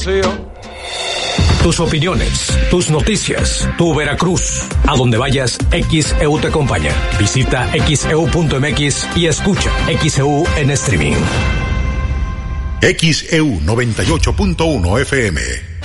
deseo. Tus opiniones, tus noticias, tu Veracruz. A donde vayas, XEU te acompaña. Visita xeu.mx y escucha XEU en streaming. XEU 98.1 FM.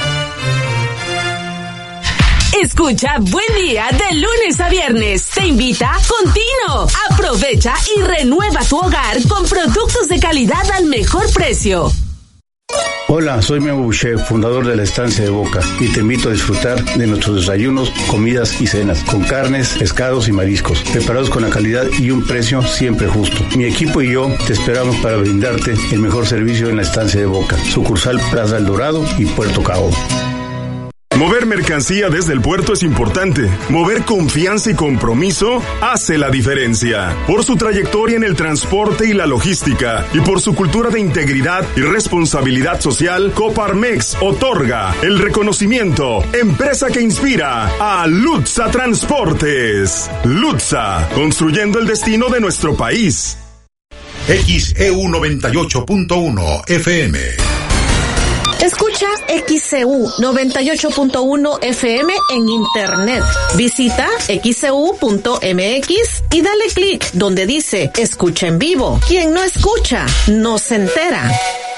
Escucha Buen Día de lunes a viernes. Te invita Contino. Aprovecha y renueva tu hogar con productos de calidad al mejor precio. Hola, soy Memo Boucher, fundador de la Estancia de Boca, y te invito a disfrutar de nuestros desayunos, comidas y cenas, con carnes, pescados y mariscos, preparados con la calidad y un precio siempre justo. Mi equipo y yo te esperamos para brindarte el mejor servicio en la Estancia de Boca, sucursal Plaza El Dorado y Puerto Cao. Mover mercancía desde el puerto es importante. Mover confianza y compromiso hace la diferencia. Por su trayectoria en el transporte y la logística, y por su cultura de integridad y responsabilidad social, Coparmex otorga el reconocimiento Empresa que Inspira a Lutza Transportes. Lutza, construyendo el destino de nuestro país. XEU 98.1 FM. Escucha XEU 98.1 FM en internet. Visita xeu.mx y dale clic donde dice Escucha en vivo. Quien no escucha, no se entera.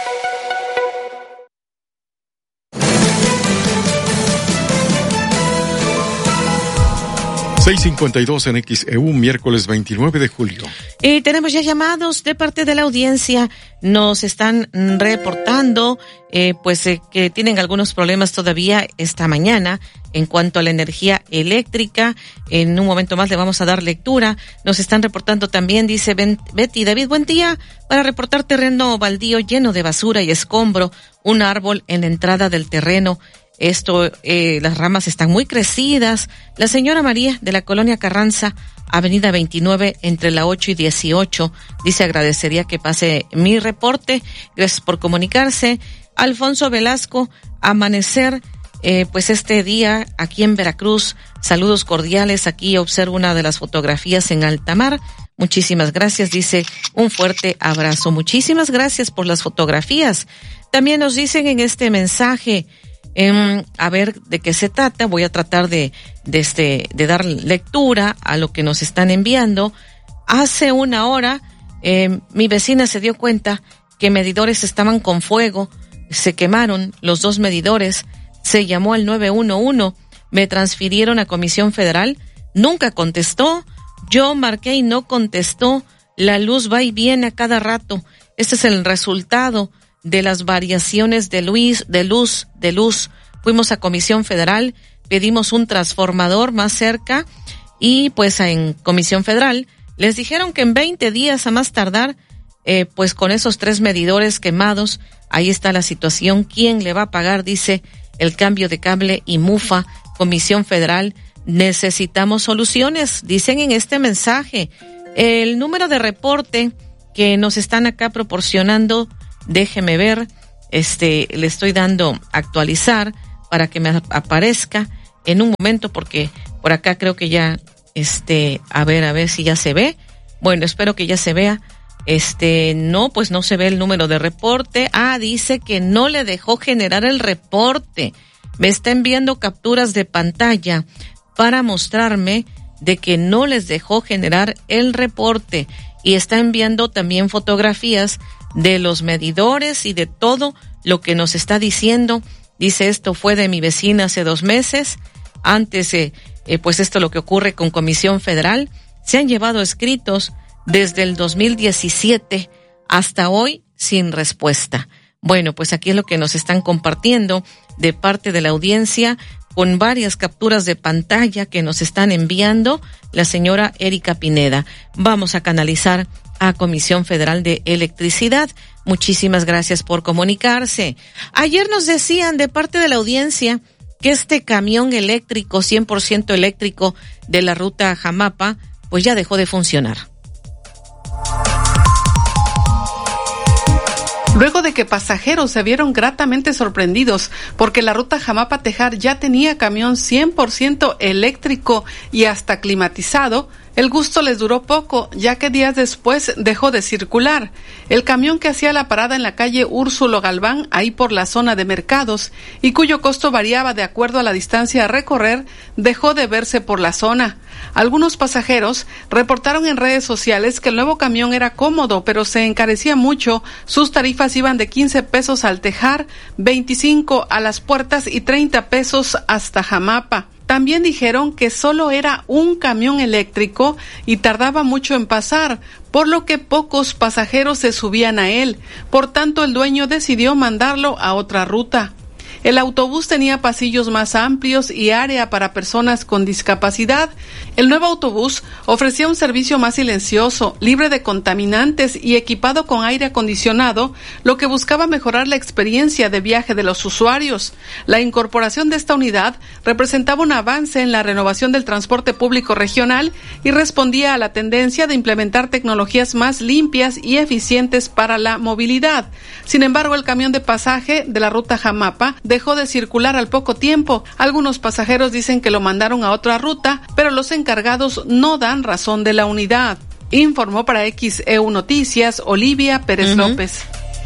...6:52 en XEU, miércoles 29 de julio. Y tenemos ya llamados de parte de la audiencia. Nos están reportando que tienen algunos problemas todavía esta mañana en cuanto a la energía eléctrica. En un momento más le vamos a dar lectura. Nos están reportando también, dice Betty: David, buen día. Para reportar terreno baldío lleno de basura y escombro, un árbol en la entrada del terreno. Las ramas están muy crecidas. La señora María de la colonia Carranza, avenida 29, entre la 8 y 18, dice: agradecería que pase mi reporte. Gracias por comunicarse. Alfonso Velasco, amanecer, este día aquí en Veracruz. Saludos cordiales. Aquí observo una de las fotografías en alta mar. Muchísimas gracias, dice, un fuerte abrazo. Muchísimas gracias por las fotografías. También nos dicen en este mensaje, a ver de qué se trata. Voy a tratar de dar lectura a lo que nos están enviando. Hace una hora, mi vecina se dio cuenta que medidores estaban con fuego. Se quemaron los 2 medidores. Se llamó al 911. Me transfirieron a Comisión Federal. Nunca contestó. Yo marqué y no contestó. La luz va y viene a cada rato. Este es el resultado de las variaciones de luz. Fuimos a Comisión Federal, pedimos un transformador más cerca y pues en Comisión Federal les dijeron que en 20 días a más tardar, pues con esos 3 medidores quemados, ahí está la situación. ¿Quién le va a pagar? Dice el cambio de cable y mufa. Comisión Federal, necesitamos soluciones, dicen en este mensaje. El número de reporte que nos están acá proporcionando, déjeme ver, le estoy dando actualizar para que me aparezca en un momento, porque por acá creo que ya, a ver si ya se ve. Bueno, espero que ya se vea. No, pues no se ve el número de reporte. Dice que no le dejó generar el reporte. Me está enviando capturas de pantalla para mostrarme de que no les dejó generar el reporte. Y está enviando también fotografías de los medidores y de todo lo que nos está diciendo. Dice: esto fue de mi vecina hace 2 meses. Antes, pues esto es lo que ocurre con Comisión Federal. Se han llevado escritos desde el 2017 hasta hoy sin respuesta. Bueno, pues aquí es lo que nos están compartiendo de parte de la audiencia, con varias capturas de pantalla que nos están enviando la señora Erika Pineda. Vamos a canalizar a Comisión Federal de Electricidad. Muchísimas gracias por comunicarse. Ayer nos decían de parte de la audiencia que este camión eléctrico, 100% eléctrico de la ruta Jamapa, pues ya dejó de funcionar. Luego de que pasajeros se vieron gratamente sorprendidos porque la ruta Jamapa-Tejar ya tenía camión 100% eléctrico y hasta climatizado, El gusto les duró poco, ya que días después dejó de circular. El camión que hacía la parada en la calle Úrsulo Galván, ahí por la zona de mercados, y cuyo costo variaba de acuerdo a la distancia a recorrer, dejó de verse por la zona. Algunos pasajeros reportaron en redes sociales que el nuevo camión era cómodo, pero se encarecía mucho. Sus tarifas iban de 15 pesos al Tejar, 25 a Las Puertas y 30 pesos hasta Jamapa. También dijeron que solo era un camión eléctrico y tardaba mucho en pasar, por lo que pocos pasajeros se subían a él. Por tanto, el dueño decidió mandarlo a otra ruta. El autobús tenía pasillos más amplios y área para personas con discapacidad. El nuevo autobús ofrecía un servicio más silencioso, libre de contaminantes y equipado con aire acondicionado, lo que buscaba mejorar la experiencia de viaje de los usuarios. La incorporación de esta unidad representaba un avance en la renovación del transporte público regional y respondía a la tendencia de implementar tecnologías más limpias y eficientes para la movilidad. Sin embargo, el camión de pasaje de la ruta Jamapa dejó de circular al poco tiempo. Algunos pasajeros dicen que lo mandaron a otra ruta, pero los encargados no dan razón de la unidad. Informó para XEU Noticias Olivia Pérez López.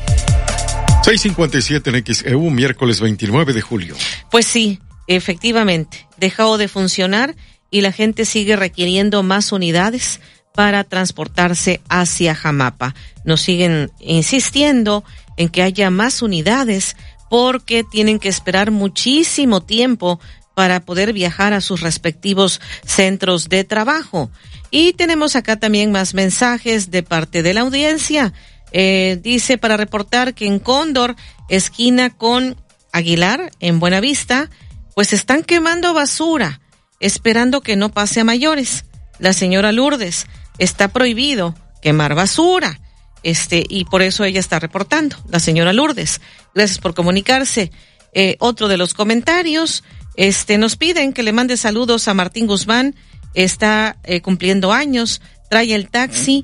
6:57 en XEU, miércoles 29 de julio. Pues sí, efectivamente, dejó de funcionar y la gente sigue requiriendo más unidades para transportarse hacia Jamapa. Nos siguen insistiendo en que haya más unidades porque tienen que esperar muchísimo tiempo para poder viajar a sus respectivos centros de trabajo. Y tenemos acá también más mensajes de parte de la audiencia. Dice para reportar que en Cóndor, esquina con Aguilar, en Buenavista, pues están quemando basura, esperando que no pase a mayores. La señora Lourdes, está prohibido quemar basura. Y por eso ella está reportando, la señora Lourdes. Gracias por comunicarse. Otro de los comentarios, nos piden que le mande saludos a Martín Guzmán, está cumpliendo años, trae el taxi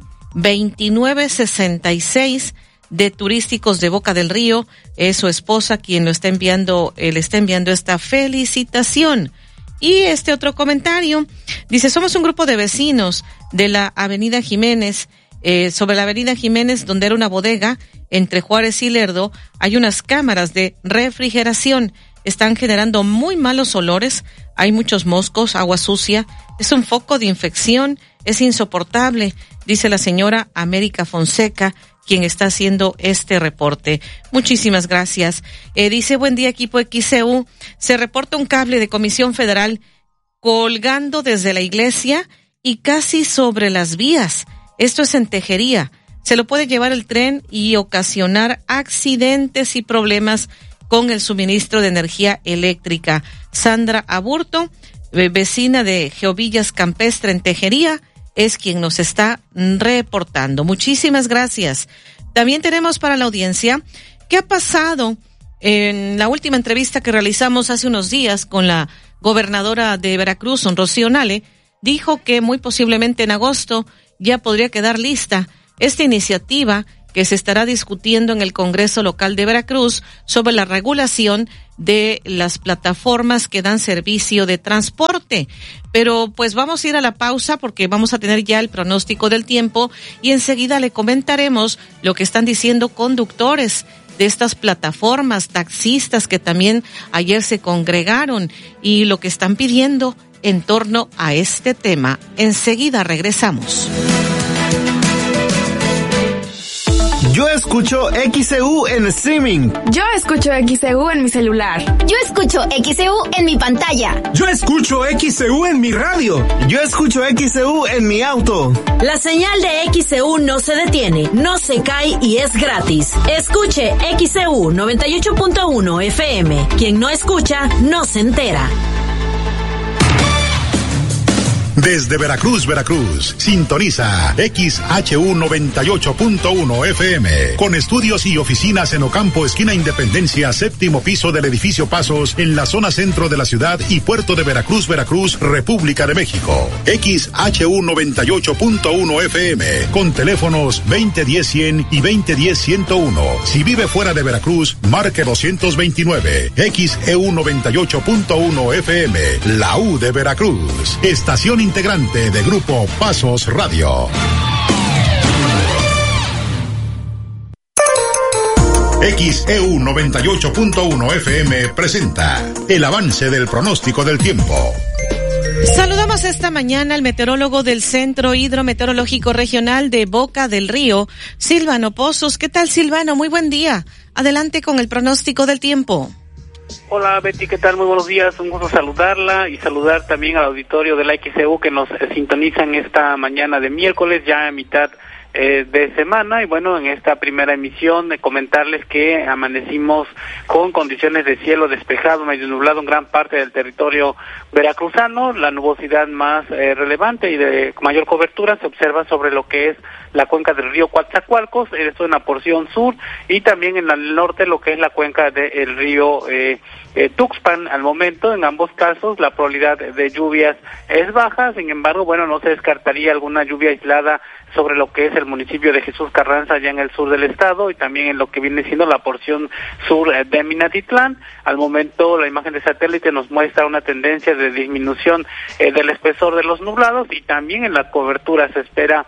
2966 de Turísticos de Boca del Río, es su esposa quien le está enviando esta felicitación. Y otro comentario, dice, somos un grupo de vecinos de la Avenida Jiménez, sobre la Avenida Jiménez, donde era una bodega, entre Juárez y Lerdo, hay unas cámaras de refrigeración. Están generando muy malos olores, hay muchos moscos, agua sucia, es un foco de infección, es insoportable, dice la señora América Fonseca, quien está haciendo este reporte. Muchísimas gracias. Dice, buen día equipo XEU, se reporta un cable de Comisión Federal colgando desde la iglesia y casi sobre las vías. Esto es en Tejería. Se lo puede llevar el tren y ocasionar accidentes y problemas con el suministro de energía eléctrica. Sandra Aburto, vecina de Geovillas Campestre en Tejería, es quien nos está reportando. Muchísimas gracias. También tenemos para la audiencia, ¿qué ha pasado en la última entrevista que realizamos hace unos días con la gobernadora de Veracruz, Rocío Nale? Dijo que muy posiblemente en agosto ya podría quedar lista esta iniciativa que se estará discutiendo en el Congreso Local de Veracruz sobre la regulación de las plataformas que dan servicio de transporte. Pero pues vamos a ir a la pausa porque vamos a tener ya el pronóstico del tiempo y enseguida le comentaremos lo que están diciendo conductores de estas plataformas, taxistas que también ayer se congregaron y lo que están pidiendo en torno a este tema. Enseguida regresamos. Yo escucho XEU en streaming. Yo escucho XEU en mi celular. Yo escucho XEU en mi pantalla. Yo escucho XEU en mi radio. Yo escucho XEU en mi auto. La señal de XEU no se detiene, no se cae y es gratis. Escuche XEU 98.1 FM. Quien no escucha, no se entera. Desde Veracruz, sintoniza XHU 98.1 FM, con estudios y oficinas en Ocampo, esquina Independencia, séptimo piso del edificio Pasos, en la zona centro de la ciudad y puerto de Veracruz, República de México. XHU 98.1 FM, con teléfonos 2010-100 y 2010-101. Si vive fuera de Veracruz, marque 229. XEU 98.1 FM, la U de Veracruz. Estación integrante de Grupo Pasos Radio. XEU 98.1 FM presenta el avance del pronóstico del tiempo. Saludamos esta mañana al meteorólogo del Centro Hidrometeorológico Regional de Boca del Río, Silvano Pozos. ¿Qué tal, Silvano? Muy buen día. Adelante con el pronóstico del tiempo. Hola Betty, ¿qué tal? Muy buenos días, un gusto saludarla y saludar también al auditorio de la XEU que nos sintonizan esta mañana de miércoles, ya a mitad de semana. Y bueno, en esta primera emisión comentarles que amanecimos con condiciones de cielo despejado, medio nublado en gran parte del territorio veracruzano. La nubosidad más relevante y de mayor cobertura se observa sobre lo que es la cuenca del río Coatzacoalcos, esto en la porción sur, y también en el norte lo que es la cuenca del río Tuxpan. Al momento, en ambos casos, la probabilidad de lluvias es baja. Sin embargo, bueno, no se descartaría alguna lluvia aislada sobre lo que es el municipio de Jesús Carranza, allá en el sur del estado, y también en lo que viene siendo la porción sur de Minatitlán. Al momento, la imagen de satélite nos muestra una tendencia de disminución del espesor de los nublados, y también en la cobertura se espera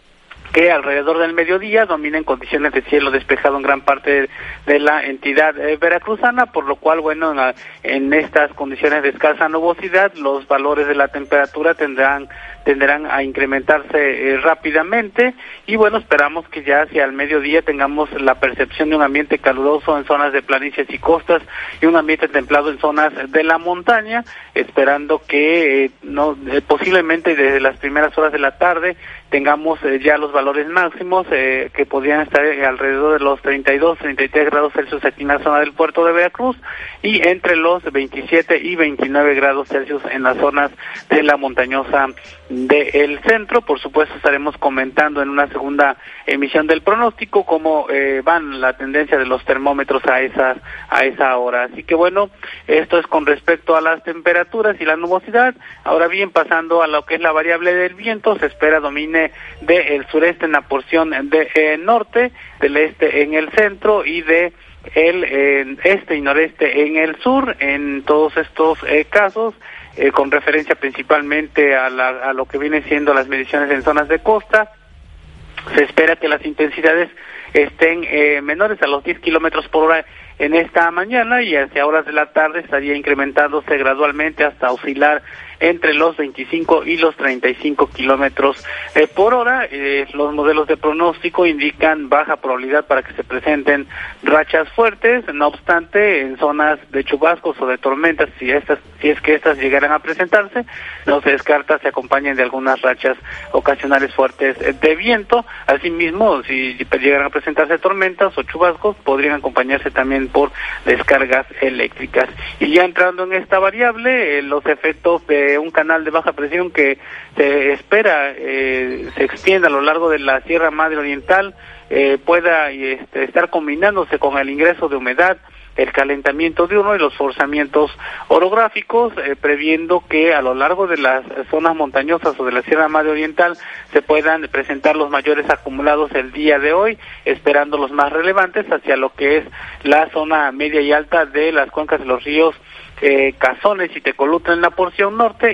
que alrededor del mediodía dominen condiciones de cielo despejado en gran parte de la entidad veracruzana, por lo cual, bueno, en estas condiciones de escasa nubosidad, los valores de la temperatura tenderán a incrementarse rápidamente, y bueno, esperamos que ya hacia el mediodía tengamos la percepción de un ambiente caluroso en zonas de planicies y costas y un ambiente templado en zonas de la montaña, esperando que posiblemente desde las primeras horas de la tarde tengamos ya los valores máximos que podrían estar alrededor de los 32, 33 grados Celsius aquí en la zona del puerto de Veracruz, y entre los 27 y 29 grados Celsius en las zonas de la montañosa del centro. Por supuesto, estaremos comentando en una segunda emisión del pronóstico cómo van la tendencia de los termómetros a esa hora. Así que bueno, esto es con respecto a las temperaturas y la nubosidad. Ahora bien, pasando a lo que es la variable del viento, se espera domine del sureste en la porción de norte, del este en el centro y de el este y noreste en el sur. En todos estos casos, con referencia principalmente a lo que viene siendo las mediciones en zonas de costa, se espera que las intensidades estén menores a los 10 kilómetros por hora en esta mañana, y hacia horas de la tarde estaría incrementándose gradualmente hasta oscilar entre los 25 y los 35 kilómetros por hora. Los modelos de pronóstico indican baja probabilidad para que se presenten rachas fuertes. No obstante, en zonas de chubascos o de tormentas, si es que estas llegaran a presentarse, no se descarta se acompañen de algunas rachas ocasionales fuertes de viento. Asimismo, si llegaran a presentarse tormentas o chubascos, podrían acompañarse también por descargas eléctricas. Y ya entrando en esta variable, los efectos de un canal de baja presión que se espera se extienda a lo largo de la Sierra Madre Oriental pueda estar combinándose con el ingreso de humedad, el calentamiento diurno y los forzamientos orográficos, previendo que a lo largo de las zonas montañosas o de la Sierra Madre Oriental se puedan presentar los mayores acumulados el día de hoy, esperando los más relevantes hacia lo que es la zona media y alta de las cuencas de los ríos Cazones y Tecolutla en la porción norte,